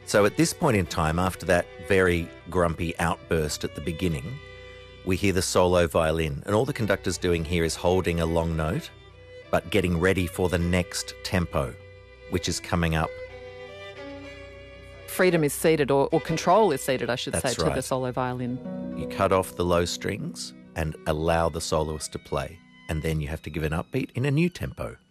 So at this point in time, after that very grumpy outburst at the beginning, we hear the solo violin, and all the conductor's doing here is holding a long note, but getting ready for the next tempo, which is coming up. Freedom is ceded, or control is ceded, I should That's say, right. to the solo violin. You cut off the low strings and allow the soloist to play, and then you have to give an upbeat in a new tempo.